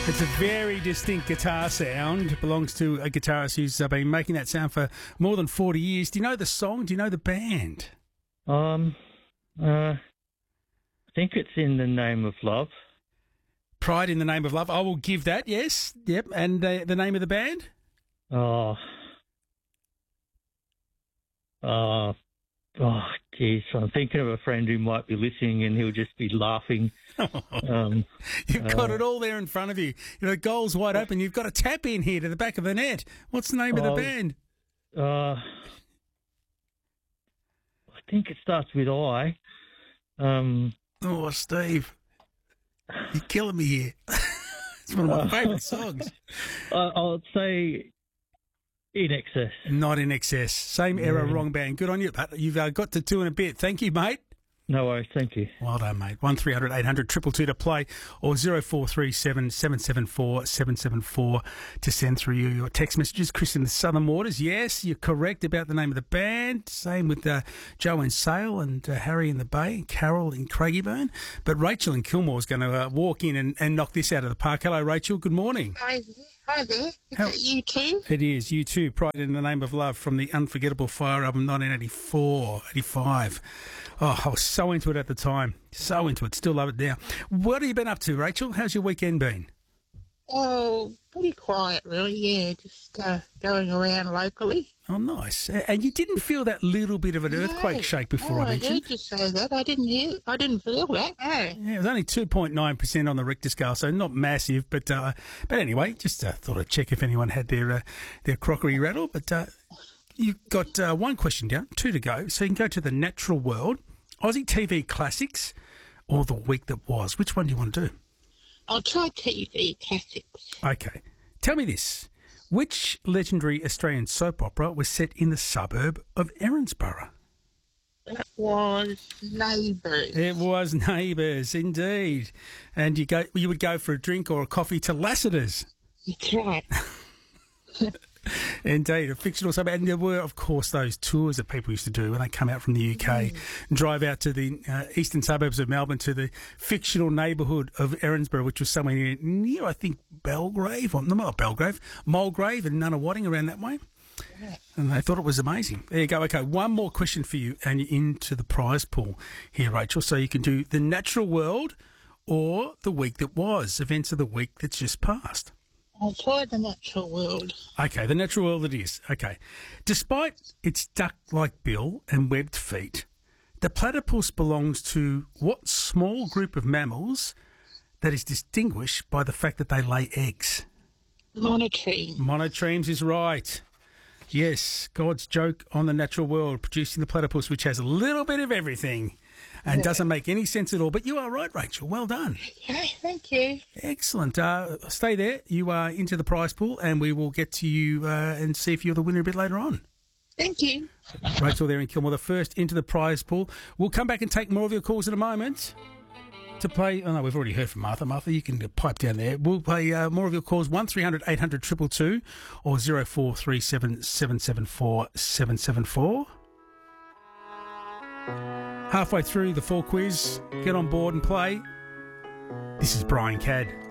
It's a very distinct guitar sound. It belongs to a guitarist who's been making that sound for more than 40 years. Do you know the song? Do you know the band? I think it's In the Name of Love. Pride in the Name of Love. I will give that, yes. Yep. And the name of the band? Geez, I'm thinking of a friend who might be listening and he'll just be laughing. You've got it all there in front of you. You know, the goal's wide open. You've got a tap in here to the back of the net. What's the name of the band? I think it starts with I. Oh, Steve, you're killing me here. It's one of my favourite songs. I'll say In Excess. Not In Excess. Same era, wrong band. Good on you. But you've got to two and a bit. Thank you, mate. No worries, thank you. Well done, mate. 1300 800 222 to play, or 0437 774 774 to send through your text messages. Chris in the Southern Waters, yes, you're correct about the name of the band. Same with Joe in Sale and Harry in the Bay, Carol in Craigieburn. But Rachel in Kilmore is going to walk in and knock this out of the park. Hello, Rachel. Good morning. Hi there. Is it you too? It is. You too. Pride in the Name of Love from the Unforgettable Fire album 1984, 85. Oh, I was so into it at the time. So into it. Still love it now. What have you been up to, Rachel? How's your weekend been? Oh, pretty quiet, really. Yeah, just going around locally. Oh, nice. And you didn't feel that little bit of an earthquake shake before I mentioned? I heard you say that. I didn't feel that. No. Yeah, it was only 2.9% on the Richter scale, so not massive. But anyway, just thought I'd check if anyone had their crockery rattled. But you've got one question down, two to go. So you can go to the natural world, Aussie TV classics, or the week that was. Which one do you want to do? I'll try TV classics. Okay. Tell me this. Which legendary Australian soap opera was set in the suburb of Erinsborough? That was Neighbours. It was Neighbours, indeed. And you would go for a drink or a coffee to Lassiter's. That's right. Indeed, a fictional suburb. And there were, of course, those tours that people used to do when they come out from the UK and drive out to the eastern suburbs of Melbourne to the fictional neighbourhood of Erinsborough, which was somewhere near, I think, Belgrave, or not Belgrave, Mulgrave and Nunawading, around that way. Yeah. And they thought it was amazing. There you go. Okay, one more question for you, and you're into the prize pool here, Rachel. So you can do the natural world or the week that was, events of the week that's just passed. I'll try the natural world. Okay, the natural world it is. Okay. Despite its duck-like bill and webbed feet, the platypus belongs to what small group of mammals that is distinguished by the fact that they lay eggs? Monotremes. Monotremes is right. Yes, God's joke on the natural world, producing the platypus, which has a little bit of everything and doesn't make any sense at all. But you are right, Rachel. Well done. Okay, thank you. Excellent. Stay there. You are into the prize pool, and we will get to you and see if you're the winner a bit later on. Thank you. Rachel there in Kilmore, the first into the prize pool. We'll come back and take more of your calls in a moment. To play, oh no, we've already heard from Martha. Martha, you can pipe down there. We'll play more of your calls, 1300 800 222 or 0437 774 774. Halfway through the 4 quiz, get on board and play. This is Brian Cadd.